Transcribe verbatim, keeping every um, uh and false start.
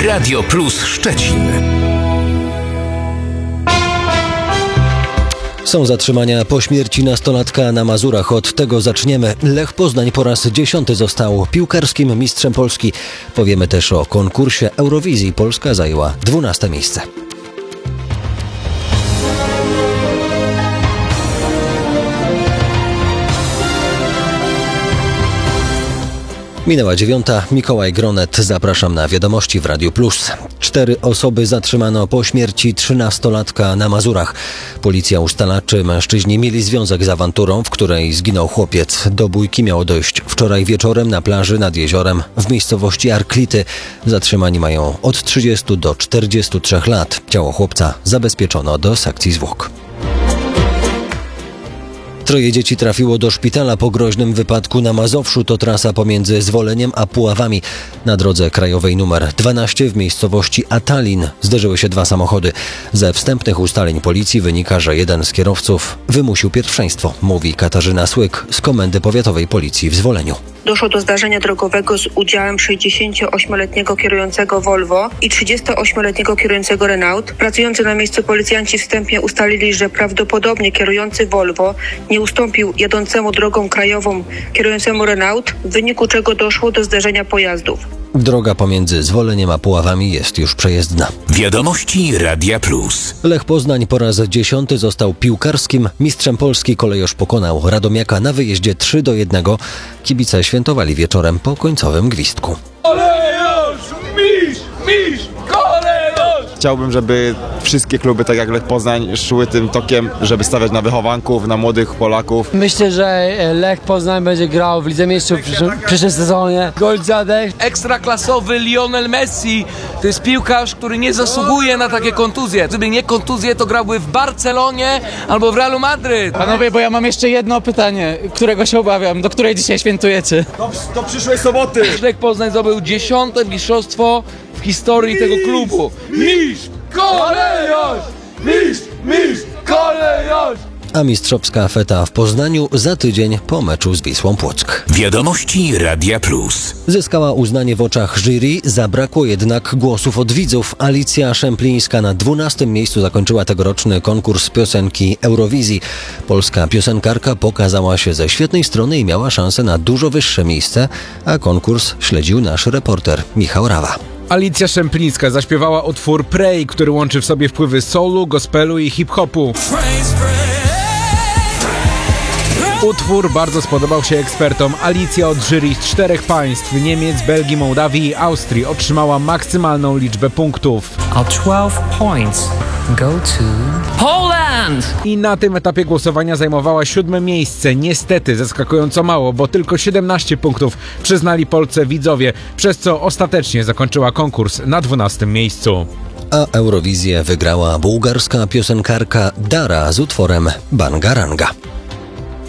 Radio Plus Szczecin. Są zatrzymania po śmierci nastolatka na Mazurach. Od tego zaczniemy. Lech Poznań po raz dziesiąty został piłkarskim mistrzem Polski. Powiemy też o konkursie Eurowizji. Polska zajęła dwunaste miejsce. Minęła dziewiąta. Mikołaj Gronet. Zapraszam na wiadomości w Radiu Plus. Cztery osoby zatrzymano po śmierci trzynastolatka na Mazurach. Policja ustala, czy mężczyźni mieli związek z awanturą, w której zginął chłopiec. Do bójki miało dojść wczoraj wieczorem na plaży nad jeziorem w miejscowości Arklity. Zatrzymani mają od trzydziestu do czterdziestu trzech lat. Ciało chłopca zabezpieczono do sekcji zwłok. Troje dzieci trafiło do szpitala po groźnym wypadku na Mazowszu. To trasa pomiędzy Zwoleniem a Puławami. Na drodze krajowej numer dwanaście w miejscowości Atalin zderzyły się dwa samochody. Ze wstępnych ustaleń policji wynika, że jeden z kierowców wymusił pierwszeństwo, mówi Katarzyna Słyk z Komendy Powiatowej Policji w Zwoleniu. Doszło do zdarzenia drogowego z udziałem sześćdziesięcioośmioletniego kierującego Volvo i trzydziestoośmioletniego kierującego Renault. Pracujący na miejscu policjanci wstępnie ustalili, że prawdopodobnie kierujący Volvo nie ustąpił jadącemu drogą krajową kierującemu Renault, w wyniku czego doszło do zderzenia pojazdów. Droga pomiędzy Zwoleniem a Puławami jest już przejezdna. Wiadomości Radia Plus. Lech Poznań po raz dziesiąty został piłkarskim mistrzem Polski. Kolejorz pokonał Radomiaka na wyjeździe trzy do jednego. Kibice świętowali wieczorem po końcowym gwizdku. Kolejorz! Mistrz! Mistrz! Kolejorz! Chciałbym, żeby wszystkie kluby, tak jak Lech Poznań, szły tym tokiem, żeby stawiać na wychowanków, na młodych Polaków. Myślę, że Lech Poznań będzie grał w Lidze Mistrzów w przyszłym, w przyszłym sezonie. Goldziadek. Ekstraklasowy Lionel Messi to jest piłkarz, który nie zasługuje na takie kontuzje. Gdyby nie kontuzje, to grałby w Barcelonie albo w Realu Madryt. Panowie, bo ja mam jeszcze jedno pytanie, którego się obawiam, do której dzisiaj świętujecie? Do, do przyszłej soboty! Lech Poznań zdobył dziesiąte mistrzostwo w historii tego klubu. Mistrz! Kolejorz! Mistrz! Mistrz! Kolejorz! A mistrzowska feta w Poznaniu za tydzień po meczu z Wisłą Płock. Wiadomości Radia Plus. Zyskała uznanie w oczach jury, zabrakło jednak głosów od widzów. Alicja Szemplińska na dwunastym miejscu zakończyła tegoroczny konkurs piosenki Eurowizji. Polska piosenkarka pokazała się ze świetnej strony i miała szansę na dużo wyższe miejsce, a konkurs śledził nasz reporter Michał Rawa. Alicja Szemplińska zaśpiewała utwór Pray, który łączy w sobie wpływy soulu, gospelu i hip-hopu. Utwór bardzo spodobał się ekspertom. Alicja od jury z czterech państw, Niemiec, Belgii, Mołdawii i Austrii, otrzymała maksymalną liczbę punktów. twelve points go to Poland! I na tym etapie głosowania zajmowała siódme miejsce. Niestety zaskakująco mało, bo tylko siedemnaście punktów przyznali Polce widzowie, przez co ostatecznie zakończyła konkurs na dwunastym miejscu. A Eurowizję wygrała bułgarska piosenkarka Dara z utworem Bangaranga.